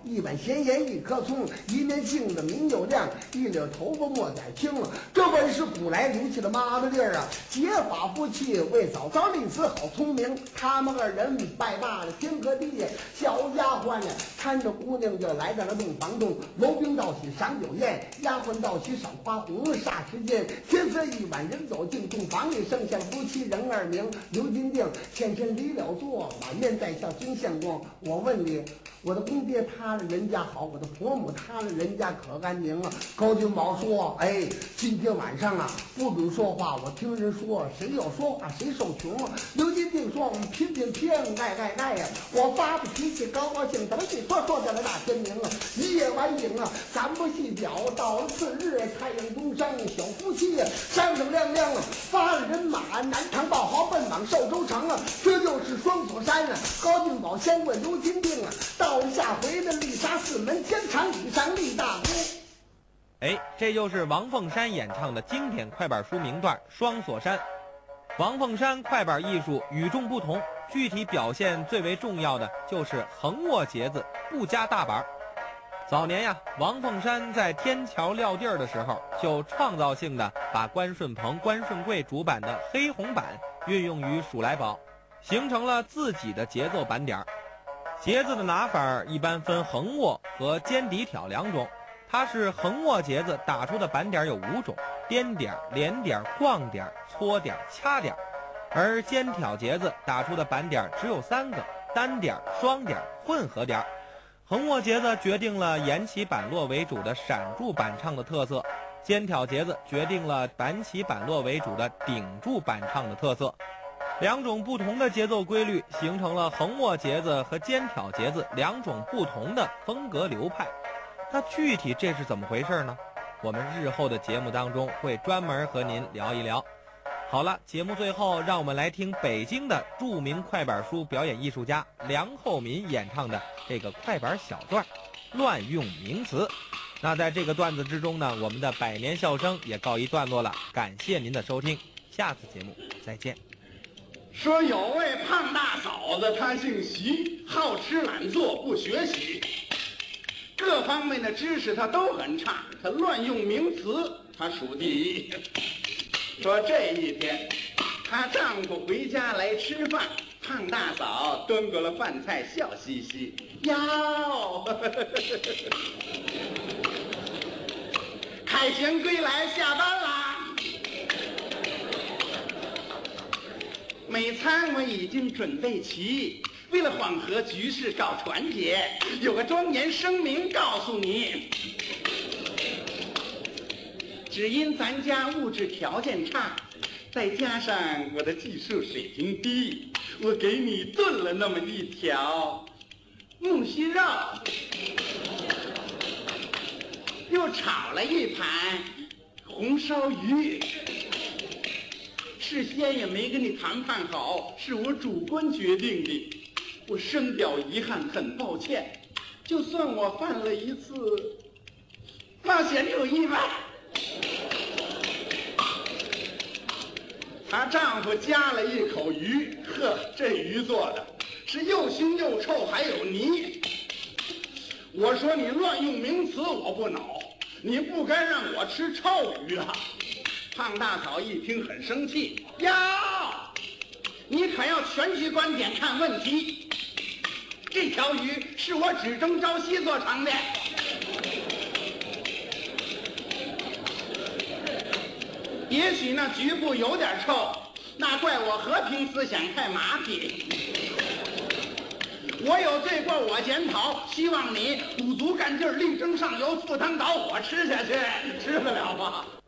一碗咸盐一颗葱，一面镜子明又亮，一绺头发莫再青。这本是古来留下的妈的地儿啊！结发夫妻为早早立死好聪明，他们二人拜罢了天和地，小丫鬟呢搀着姑娘就来到了洞房中，楼兵道喜赏酒宴，丫鬟道喜赏花红。霎时间天色一晚，人走进洞房里，剩下夫妻人二名。刘金定欠身离了座，满面带笑金相公，我问你，我的公爹他的人家好，我的婆母他的人家可干净啊？高君宝说，哎，今天晚上啊不准说话，我听人说谁要说话谁受穷啊。刘金定说，我们拼拼拼，爱呀！我发不脾气，高高兴，怎么一说到了大天明啊！一夜晚影啊，咱不细表，到了次日，太阳东升，小夫妻闪闪亮亮啊，发了人马，南唐报号奔往寿州城啊！这就是双锁山啊！高俊宝先问刘金定啊，到了下回的丽莎寺门天堂以上立大功。 哎，这就是王凤山演唱的经典快板书名段《双锁山》。王凤山快板艺术与众不同，具体表现最为重要的就是横握节子，不加大板。早年呀，王凤山在天桥撂地儿的时候，就创造性的把关顺鹏、关顺贵主板的黑红板运用于数来宝，形成了自己的节奏板点。节子的拿法一般分横握和尖底挑两种。它是横握节子打出的板点有5种：颠点、连点、逛点、搓点、掐点；而尖挑节子打出的板点只有3个：单点、双点、混合点。横握节子决定了沿起板落为主的闪住板唱的特色，尖挑节子决定了板起板落为主的顶住板唱的特色。两种不同的节奏规律形成了横握节子和尖挑节子2种不同的风格流派。那具体这是怎么回事呢？我们日后的节目当中会专门和您聊一聊。好了，节目最后让我们来听北京的著名快板书表演艺术家梁厚民演唱的这个快板小段乱用名词。那在这个段子之中呢，我们的百年笑声也告一段落了，感谢您的收听，下次节目再见。 说有位胖大嫂子，她姓习，好吃懒做不学习，各方面的知识她都很差，她乱用名词她数第一。说这一天她丈夫回家来吃饭，胖大嫂端过了饭菜，笑嘻嘻，哟凯旋归来，下班啦。美餐我已经准备齐，为了缓和局势搞团结，有个庄严声明告诉你，只因咱家物质条件差，再加上我的技术水平低，我给你炖了那么一条木须肉，又炒了一盘红烧鱼，事先也没跟你谈判好，是我主观决定的，我深表遗憾，很抱歉。就算我犯了一次冒险主义吧。她丈夫夹了一口鱼，呵，这鱼做的是又腥又臭，还有泥。我说你乱用名词，我不恼，你不该让我吃臭鱼啊。胖大嫂一听很生气，哟，你可要全局观点看问题，这条鱼是我只蒸朝夕做成的。也许那局部有点臭，那怪我和平思想太马屁。我有罪过我检讨，希望你鼓足干劲儿，力争上游，赴汤蹈火，吃下去，吃得了吗？